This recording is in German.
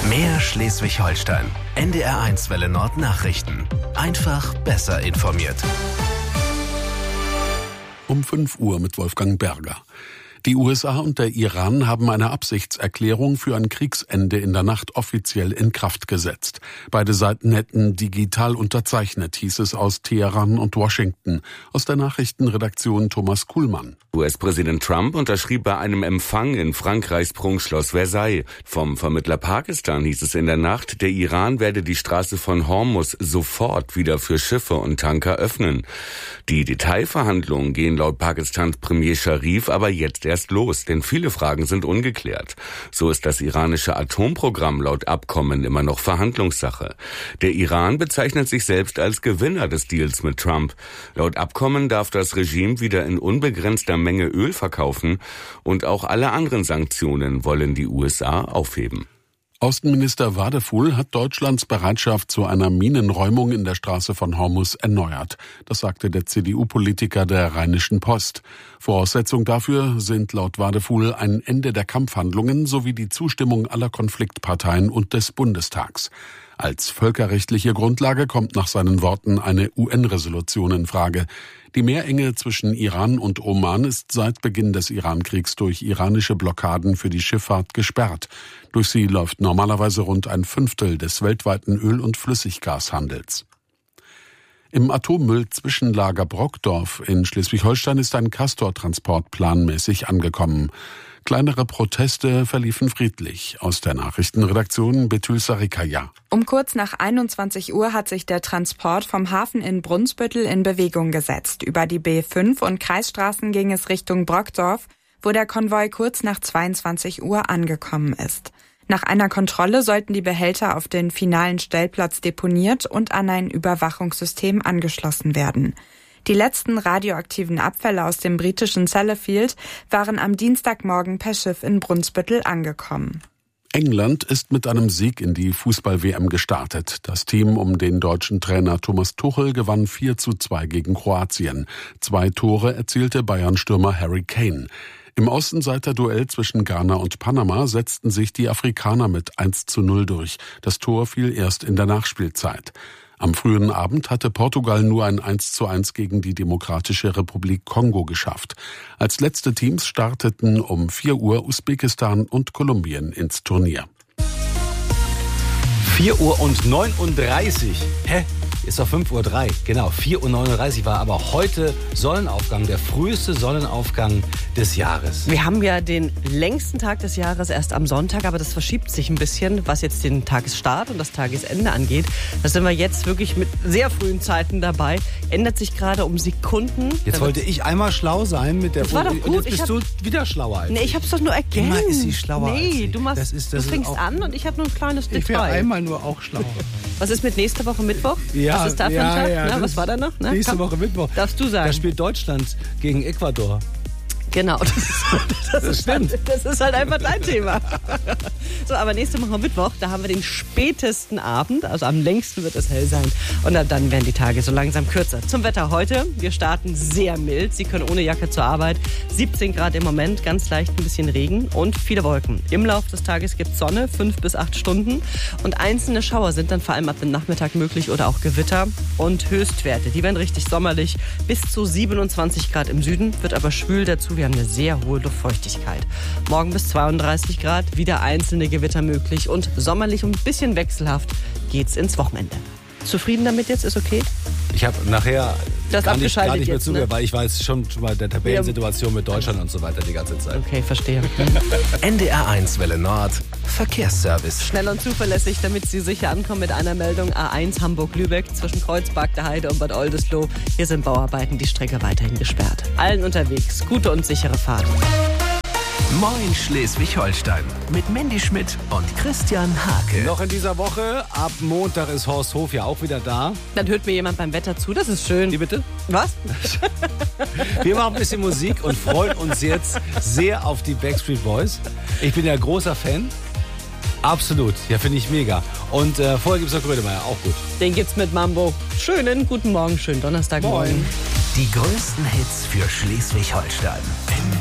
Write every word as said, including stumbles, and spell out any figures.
Mehr Schleswig-Holstein. N D R eins Welle Nord Nachrichten. Einfach besser informiert. Um fünf Uhr mit Wolfgang Berger. Die U S A und der Iran haben eine Absichtserklärung für ein Kriegsende in der Nacht offiziell in Kraft gesetzt. Beide Seiten hätten digital unterzeichnet, hieß es aus Teheran und Washington. Aus der Nachrichtenredaktion Thomas Kuhlmann. U S-Präsident Trump unterschrieb bei einem Empfang in Frankreichs Prunkschloss Versailles. Vom Vermittler Pakistan hieß es in der Nacht, der Iran werde die Straße von Hormuz sofort wieder für Schiffe und Tanker öffnen. Die Detailverhandlungen gehen laut Pakistans Premier Sharif aber jetzt erst los, denn viele Fragen sind ungeklärt. So ist das iranische Atomprogramm laut Abkommen immer noch Verhandlungssache. Der Iran bezeichnet sich selbst als Gewinner des Deals mit Trump. Laut Abkommen darf das Regime wieder in unbegrenzter Menge Öl verkaufen und auch alle anderen Sanktionen wollen die U S A aufheben. Außenminister Wadefuhl hat Deutschlands Bereitschaft zu einer Minenräumung in der Straße von Hormuz erneuert. Das sagte der C D U-Politiker der Rheinischen Post. Voraussetzung dafür sind laut Wadefuhl ein Ende der Kampfhandlungen sowie die Zustimmung aller Konfliktparteien und des Bundestags. Als völkerrechtliche Grundlage kommt nach seinen Worten eine U N-Resolution in Frage. Die Meerenge zwischen Iran und Oman ist seit Beginn des Iran-Kriegs durch iranische Blockaden für die Schifffahrt gesperrt. Durch sie läuft normalerweise rund ein Fünftel des weltweiten Öl- und Flüssiggashandels. Im Atommüll-Zwischenlager Brockdorf in Schleswig-Holstein ist ein Castor-Transport planmäßig angekommen. Kleinere Proteste verliefen friedlich. Aus der Nachrichtenredaktion Betül Sarikaya. Um kurz nach einundzwanzig Uhr hat sich der Transport vom Hafen in Brunsbüttel in Bewegung gesetzt. Über die B fünf und Kreisstraßen ging es Richtung Brockdorf, wo der Konvoi kurz nach zweiundzwanzig Uhr angekommen ist. Nach einer Kontrolle sollten die Behälter auf den finalen Stellplatz deponiert und an ein Überwachungssystem angeschlossen werden. Die letzten radioaktiven Abfälle aus dem britischen Sellafield waren am Dienstagmorgen per Schiff in Brunsbüttel angekommen. England ist mit einem Sieg in die Fußball-W M gestartet. Das Team um den deutschen Trainer Thomas Tuchel gewann vier zu zwei gegen Kroatien. Zwei Tore erzielte Bayern-Stürmer Harry Kane. Im Außenseiter-Duell zwischen Ghana und Panama setzten sich die Afrikaner mit eins zu null durch. Das Tor fiel erst in der Nachspielzeit. Am frühen Abend hatte Portugal nur ein eins zu eins gegen die Demokratische Republik Kongo geschafft. Als letzte Teams starteten um vier Uhr Usbekistan und Kolumbien ins Turnier. vier Uhr und neununddreißig. Hä? Ist doch fünf Uhr drei. Genau, vier Uhr neununddreißig war aber heute Sonnenaufgang, der früheste Sonnenaufgang des Jahres. Wir haben ja den längsten Tag des Jahres erst am Sonntag, aber das verschiebt sich ein bisschen, was jetzt den Tagesstart und das Tagesende angeht. Da sind wir jetzt wirklich mit sehr frühen Zeiten dabei. Ändert sich gerade um Sekunden. Jetzt wollte ich einmal schlau sein mit der Das war doch Uhr. gut. Und jetzt Ich bist hab- du wieder schlauer als Nee, ich hab's doch nur ergänzt. Immer ist sie schlauer als Nee, ich. du, machst, Das ist- das du ist fängst auch- an und ich habe nur ein kleines Ich wäre Detail. einmal nur auch schlauer. Was ist mit nächster Woche Mittwoch? Ja, was ist da für ja, ein Tag? ja, Na, das was war da noch? Na, Nächste komm. Woche Mittwoch. Darfst du sagen. Da spielt Deutschland gegen Ecuador. Genau, das ist, das, ist stimmt. halt, das ist halt einfach dein Thema. So, aber nächste Woche Mittwoch, da haben wir den spätesten Abend, also am längsten wird es hell sein. Und dann, dann werden die Tage so langsam kürzer. Zum Wetter heute, wir starten sehr mild. Sie können ohne Jacke zur Arbeit. siebzehn Grad im Moment, ganz leicht ein bisschen Regen und viele Wolken. Im Laufe des Tages gibt es Sonne, fünf bis acht Stunden. Und einzelne Schauer sind dann vor allem ab dem Nachmittag möglich oder auch Gewitter. Und Höchstwerte, die werden richtig sommerlich. Bis zu siebenundzwanzig Grad im Süden, wird aber schwül dazu. Wir haben eine sehr hohe Luftfeuchtigkeit. Morgen bis zweiunddreißig Grad, wieder einzelne Gewitter möglich und sommerlich und ein bisschen wechselhaft geht's ins Wochenende. Zufrieden damit jetzt? Ist okay? Ich habe nachher Das gar nicht, abgeschaltet gar nicht mehr jetzt, zugehört, ne? weil ich war jetzt schon bei der Tabellensituation mit Deutschland und so weiter die ganze Zeit. Okay, verstehe. N D R eins Welle Nord Verkehrsservice. Schnell und zuverlässig, damit Sie sicher ankommen mit einer Meldung. A eins Hamburg-Lübeck zwischen Kreuzberg, der Heide und Bad Oldesloe. Hier sind Bauarbeiten, die Strecke weiterhin gesperrt. Allen unterwegs, gute und sichere Fahrt. Moin Schleswig-Holstein mit Mandy Schmidt und Christian Hake. Noch in dieser Woche, ab Montag ist Horst Hof ja auch wieder da. Dann hört mir jemand beim Wetter zu, das ist schön. Wie bitte? Was? Wir machen ein bisschen Musik und freuen uns jetzt sehr auf die Backstreet Boys. Ich bin ja großer Fan. Absolut, ja, finde ich mega. Und äh, vorher gibt es noch Grönemeyer, auch gut. Den gibt's mit Mambo. Schönen guten Morgen, schönen Donnerstagmorgen. Moin. Die größten Hits für Schleswig-Holstein.